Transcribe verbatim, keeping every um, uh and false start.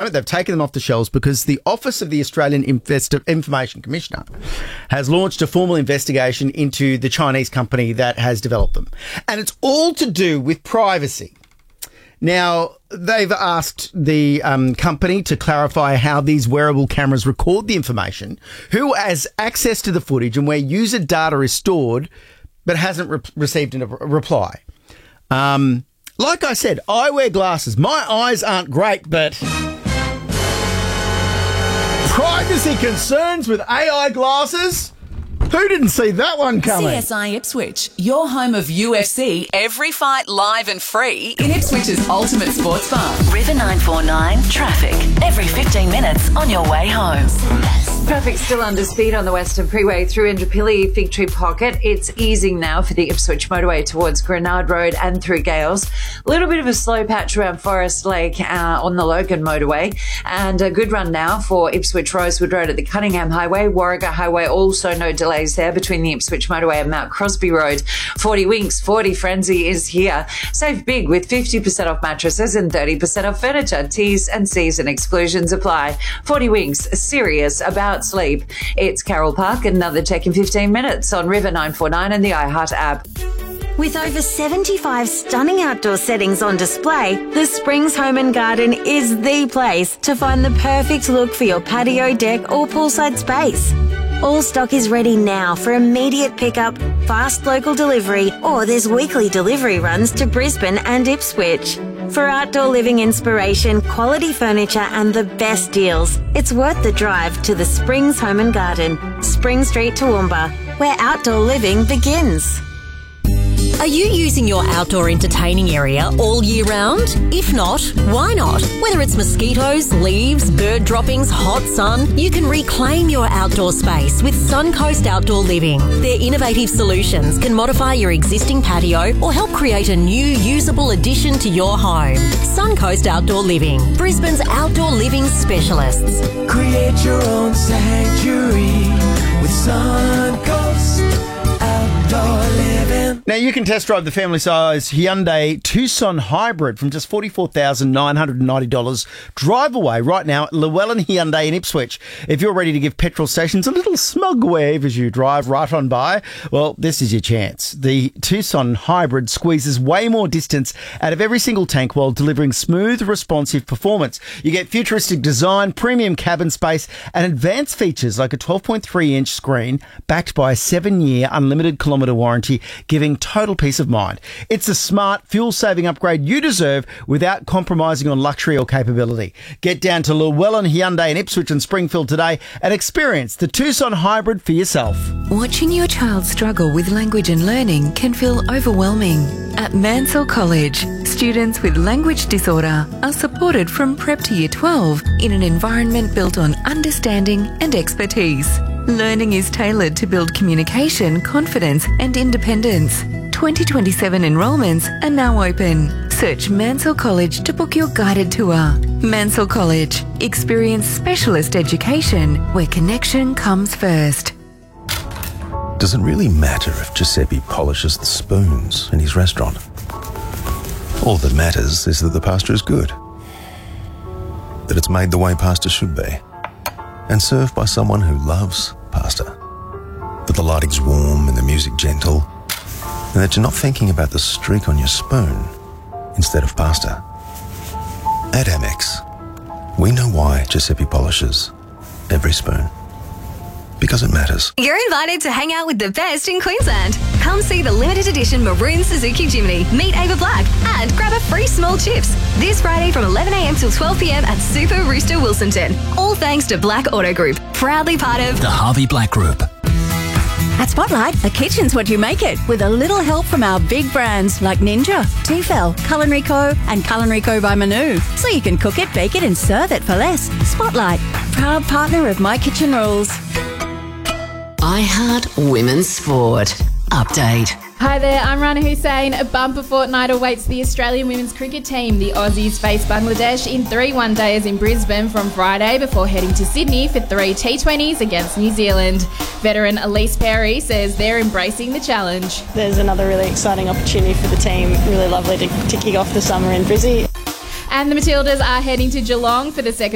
moment, they've taken them off the shelves because the Office of the Australian Invest- Information Commissioner has launched a formal investigation into the Chinese company that has developed them. And it's all to do with privacy. Now, they've asked the um, company to clarify how these wearable cameras record the information, who has access to the footage and where user data is stored, but hasn't re- received a reply. Um, like I said, I wear glasses. My eyes aren't great, but privacy concerns with A I glasses? Who didn't see that one coming? C S I Ipswich, your home of U F C, every fight live and free in Ipswich's ultimate sports bar. River nine four nine traffic, every fifteen minutes on your way home. Traffic still under speed on the Western Freeway through Indooroopilly, Fig Tree Pocket. It's easing now for the Ipswich motorway towards Grenard Road and through Gales. A little bit of a slow patch around Forest Lake uh, on the Logan motorway. And a good run now for Ipswich Rosewood Road at the Cunningham Highway. Warragher Highway, also no delays there between the Ipswich motorway and Mount Crosby Road. forty Winks, forty Frenzy is here. Save big with fifty percent off mattresses and thirty percent off furniture. T's and C's and exclusions apply. forty Winks, serious about sleep. It's Carroll Park, another check in fifteen minutes on River nine four nine and the iHeart app. With over seventy-five stunning outdoor settings on display, the Springs Home and Garden is the place to find the perfect look for your patio, deck or poolside space. All stock is ready now for immediate pickup, fast local delivery, or there's weekly delivery runs to Brisbane and Ipswich. For outdoor living inspiration, quality furniture and the best deals, it's worth the drive to the Springs Home and Garden, Spring Street, Toowoomba, where outdoor living begins. Are you using your outdoor entertaining area all year round? If not, why not? Whether it's mosquitoes, leaves, bird droppings, hot sun, you can reclaim your outdoor space with Suncoast Outdoor Living. Their innovative solutions can modify your existing patio or help create a new usable addition to your home. Suncoast Outdoor Living, Brisbane's outdoor living specialists. Create your own sanctuary with Suncoast Outdoor Living. Now, you can test drive the family-size Hyundai Tucson Hybrid from just forty-four thousand nine hundred ninety dollars. Drive away right now at Llewellyn Hyundai in Ipswich. If you're ready to give petrol stations a little smug wave as you drive right on by, well, this is your chance. The Tucson Hybrid squeezes way more distance out of every single tank while delivering smooth, responsive performance. You get futuristic design, premium cabin space, and advanced features like a twelve point three inch screen backed by a seven-year unlimited kilometre warranty, giving total peace of mind. It's a smart, fuel-saving upgrade you deserve without compromising on luxury or capability. Get down to Llewellyn Hyundai in Ipswich and Springfield today and experience the Tucson Hybrid for yourself. Watching your child struggle with language and learning can feel overwhelming. At Mansell College, students with language disorder are supported from prep to year twelve in an environment built on understanding and expertise. Learning is tailored to build communication, confidence and independence. twenty twenty-seven enrolments are now open. Search Mansell College to book your guided tour. Mansell College. Experience specialist education where connection comes first. Does it really matter if Giuseppe polishes the spoons in his restaurant? All that matters is that the pasta is good. That it's made the way pasta should be. And served by someone who loves pasta. That the lighting's warm and the music gentle. And that you're not thinking about the streak on your spoon instead of pasta. At Amex, we know why Giuseppe polishes every spoon. Because it matters. You're invited to hang out with the best in Queensland. Come see the limited edition maroon Suzuki Jimny, meet Ava Black, and grab a free small chips this Friday from eleven a m till twelve p m at Super Rooster Wilsonton. All thanks to Black Auto Group, proudly part of the Harvey Black Group. At Spotlight, a kitchen's what you make it, with a little help from our big brands like Ninja, Tefal, Culinary Co, and Culinary Co by Manu. So you can cook it, bake it, and serve it for less. Spotlight, proud partner of My Kitchen Rules. iHeart Women's Sport Update. Hi there, I'm Rana Hussain. A bumper fortnight awaits the Australian women's cricket team. The Aussies face Bangladesh in three one-dayers in Brisbane from Friday before heading to Sydney for three T twenties against New Zealand. Veteran Elise Perry says they're embracing the challenge. There's another really exciting opportunity for the team. Really lovely to, to kick off the summer in Brizzy. And the Matildas are heading to Geelong for the second